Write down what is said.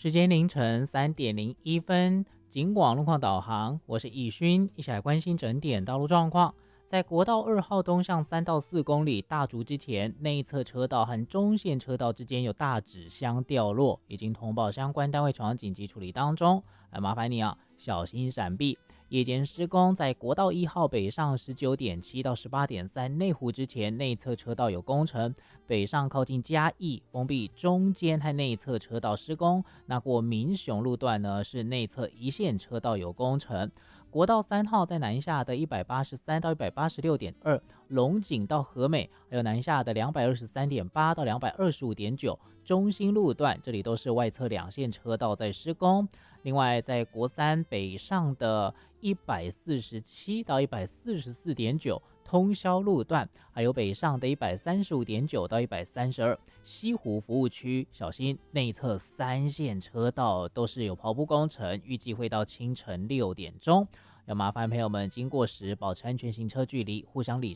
时间凌晨3:01，警广路况导航，我是易勋，一起来关心整点道路状况。在国道2号东向3到4公里大竹之前，内侧车道和中线车道之间有大纸箱掉落，已经通报相关单位朝紧急处理当中。麻烦你小心闪避。夜间施工，在国道1号北上19.7到18.3内湖之前，内侧车道有工程，北上靠近嘉义封闭中间和内侧车道施工。那过民雄路段呢，是内侧一线车道有工程。国道3号在南下的183到186.2，龙井到和美，还有南下的223.8到225.9，中心路段这里都是外侧两线车道在施工。另外，在国3北上的147到144.9通霄路段，还有北上的135.9到132西湖服务区，小心内侧3线车道都是有刨铺工程，预计会到清晨6点钟。要麻烦朋友们经过时保持安全行车距离，互相礼